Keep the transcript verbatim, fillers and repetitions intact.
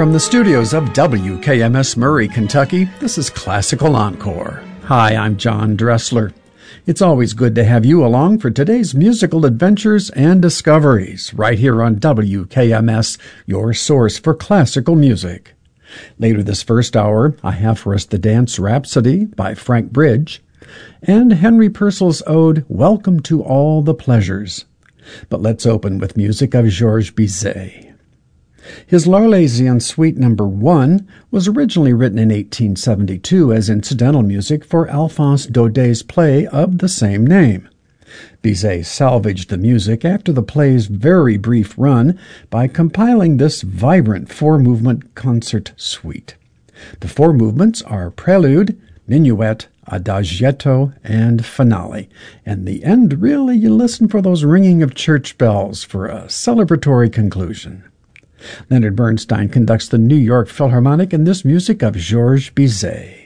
From the studios of W K M S Murray, Kentucky, this is Classical Encore. Hi, I'm John Dressler. It's always good to have you along for today's musical adventures and discoveries, right here on W K M S, your source for classical music. Later this first hour, I have for us the Dance Rhapsody by Frank Bridge, and Henry Purcell's ode, Welcome to All the Pleasures. But let's open with music of Georges Bizet. His L'Arlésienne Suite Number One was originally written in eighteen seventy-two as incidental music for Alphonse Daudet's play of the same name. Bizet salvaged the music after the play's very brief run by compiling this vibrant four-movement concert suite. The four movements are Prelude, Minuet, Adagietto, and Finale. And the end, really, you listen for those ringing of church bells for a celebratory conclusion. Leonard Bernstein conducts the New York Philharmonic in this music of Georges Bizet.